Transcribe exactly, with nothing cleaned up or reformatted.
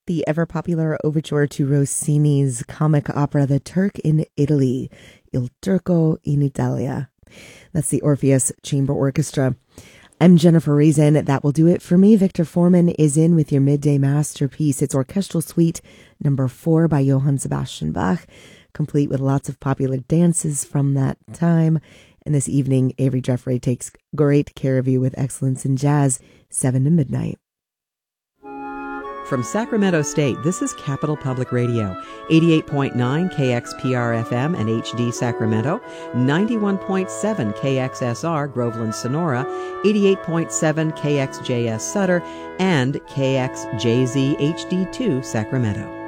the ever-popular overture to Rossini's comic opera The Turk in Italy, Il Turco in Italia. That's the Orpheus Chamber Orchestra. I'm Jennifer Reason. That will do it for me. Victor Foreman is in with your midday masterpiece. It's Orchestral Suite number four by Johann Sebastian Bach, complete with lots of popular dances from that time. And this evening, Avery Jeffrey takes great care of you with excellence in jazz, seven to midnight. From Sacramento State, this is Capital Public Radio, eighty-eight point nine K X P R F M and H D Sacramento, ninety-one point seven K X S R Groveland Sonora, eighty-eight point seven K X J S Sutter, and K X J Z H D two Sacramento.